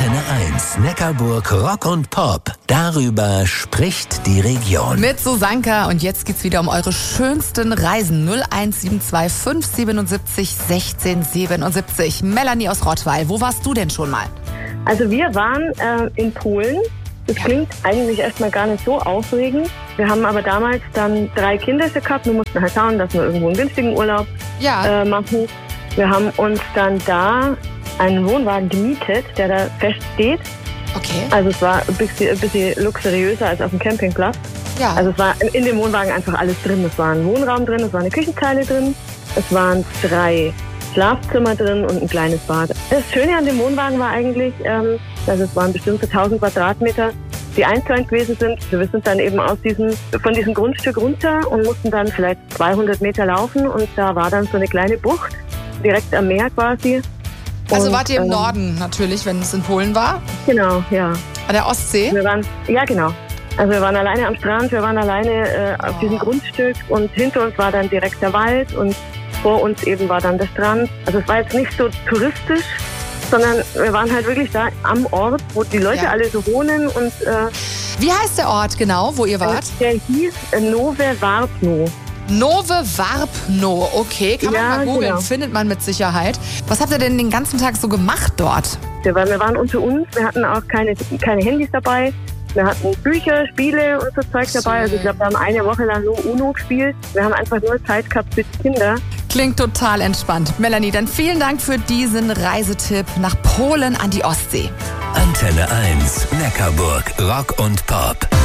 Antenne 1, Neckarburg Rock und Pop. Darüber spricht die Region. Mit Susanka und jetzt geht's wieder um eure schönsten Reisen. 0172 577 1677. Melanie aus Rottweil, wo warst du denn schon mal? Also wir waren in Polen. Das klingt eigentlich erstmal gar nicht so aufregend. Wir haben aber damals dann 3 Kinder gehabt. Wir mussten halt schauen, dass wir irgendwo einen günstigen Urlaub machen. Wir haben uns dann da einen Wohnwagen gemietet, der da fest steht. Okay. Also es war ein bisschen luxuriöser als auf dem Campingplatz. Ja. Also es war in dem Wohnwagen einfach alles drin. Es war ein Wohnraum drin, es war eine Küchenzeile drin, es waren 3 Schlafzimmer drin und ein kleines Bad. Das Schöne an dem Wohnwagen war eigentlich, dass es waren bestimmte 1000 Quadratmeter, die einzeln gewesen sind. Wir sind dann eben von diesem Grundstück runter und mussten dann vielleicht 200 Meter laufen und da war dann so eine kleine Bucht, direkt am Meer quasi. Also und, wart ihr im Norden natürlich, wenn es in Polen war? Genau, ja. An der Ostsee? Ja, genau. Also wir waren alleine am Strand, wir waren alleine auf diesem Grundstück und hinter uns war dann direkt der Wald und vor uns eben war dann der Strand. Also es war jetzt nicht so touristisch, sondern wir waren halt wirklich da am Ort, wo die Leute alle so wohnen. Und wie heißt der Ort genau, wo ihr wart? Der hieß Nowe Warpno. Nowe Warpno, okay, kann man mal googeln, genau. Findet man mit Sicherheit. Was habt ihr denn den ganzen Tag so gemacht dort? Wir waren unter uns, wir hatten auch keine Handys dabei. Wir hatten Bücher, Spiele und so Zeug dabei. Also ich glaube, wir haben eine Woche lang nur UNO gespielt. Wir haben einfach nur Zeit gehabt für die Kinder. Klingt total entspannt. Melanie, dann vielen Dank für diesen Reisetipp nach Polen an die Ostsee. Antenne 1, Neckarburg Rock und Pop.